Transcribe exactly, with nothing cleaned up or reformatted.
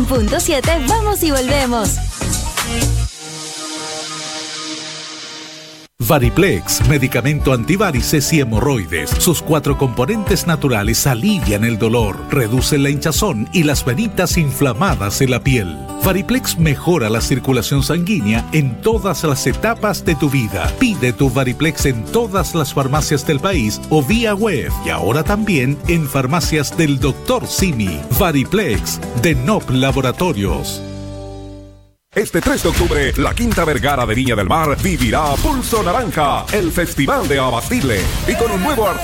cien punto siete, vamos y volvemos. Variplex, medicamento antivarices y hemorroides. Sus cuatro componentes naturales alivian el dolor, reducen la hinchazón y las venitas inflamadas en la piel. Variplex mejora la circulación sanguínea en todas las etapas de tu vida. Pide tu Variplex en todas las farmacias del país o vía web y ahora también en farmacias del doctor Simi. Variplex de N O P Laboratorios. Este tres de octubre, la Quinta Vergara de Viña del Mar vivirá Pulso Naranja, el festival de Abastible. Y con un nuevo artista